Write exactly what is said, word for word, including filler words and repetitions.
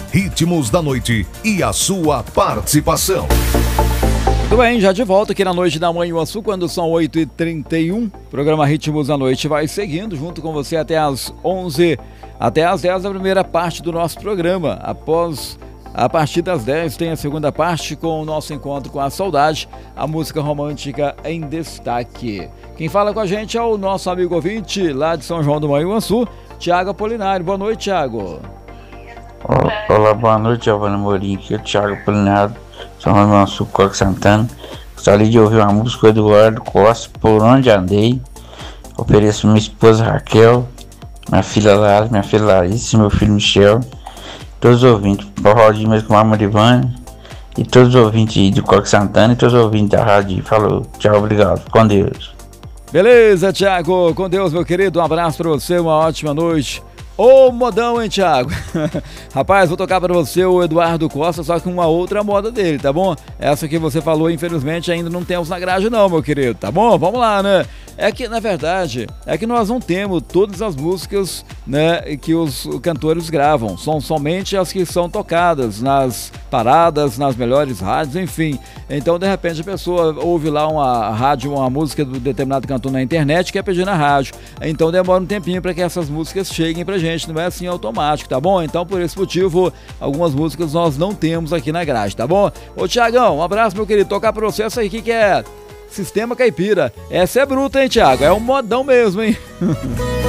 Ritmos da Noite e a sua participação. Tudo bem, já de volta aqui na Noite da Manhã Açu, quando são oito e trinta e um. O programa Ritmos da Noite vai seguindo junto com você até as onze, até as dez da primeira parte do nosso programa. Após, a partir das dez, tem a segunda parte com o nosso encontro com a saudade, a música romântica em destaque. Quem fala com a gente é o nosso amigo ouvinte lá de São João do Manhuaçu, Tiago Apolinário. Boa noite, Tiago. Olá, boa noite, Giovanni Morim, aqui é o Thiago Apolinário, São João do Manhuaçu, Coque Santana. Gostaria de ouvir uma música do Eduardo Costa, Por Onde Andei. Ofereço minha esposa Raquel, minha filha Lara, minha filha Larissa, meu filho Michel, todos os ouvintes, Forró Dimas com a Marivane, e todos os ouvintes de Coque Santana e todos os ouvintes da rádio. Falou, tchau, obrigado, com Deus. Beleza, Thiago, com Deus, meu querido, um abraço pra você, uma ótima noite. Ô modão, hein, Thiago? Rapaz, vou tocar pra você o Eduardo Costa, só que uma outra moda dele, tá bom? Essa que você falou, infelizmente, ainda não temos na grade não, meu querido, tá bom? Vamos lá, né? É que, na verdade, é que nós não temos todas as músicas, né, que os cantores gravam. São somente as que são tocadas nas paradas, nas melhores rádios, enfim. Então, de repente, a pessoa ouve lá uma rádio, uma música do determinado cantor na internet, quer pedir na rádio. Então, demora um tempinho para que essas músicas cheguem pra gente, não é assim automático, tá bom? Então, por esse motivo, algumas músicas nós não temos aqui na grade, tá bom? Ô, Tiagão, um abraço, meu querido. Tocar pra você essa aqui que é Sistema Caipira. Essa é bruta, hein, Thiago? É um modão mesmo, hein?